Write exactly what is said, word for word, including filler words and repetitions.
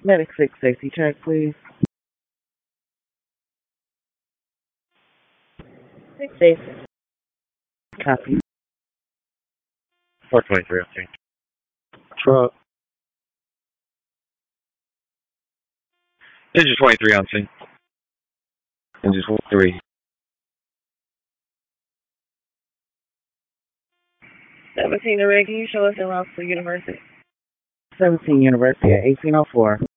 Medic six, safety check, please. Six, safe. Copy. four twenty-three on scene. Truck. Engine twenty-three on scene. Engine twenty-three. seventeen to Red, can you show us around for University? seventeen University at eighteen oh four.